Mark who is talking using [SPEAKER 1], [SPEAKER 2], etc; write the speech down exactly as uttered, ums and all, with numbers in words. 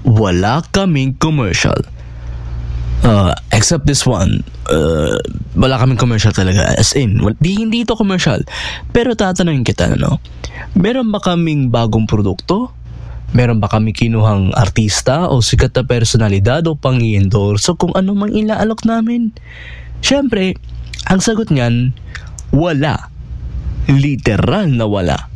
[SPEAKER 1] wala kaming commercial. Uh, except this one, uh, wala kaming commercial talaga. As in, wal- di, hindi ito commercial. Pero tatanungin kita, no? Meron ba kaming bagong produkto? Meron ba kami kinuhang artista o sikat na personalidad o pang i-endorse o kung ano mang ilaalok namin? Siyempre, ang sagot niyan, wala. Literal na wala.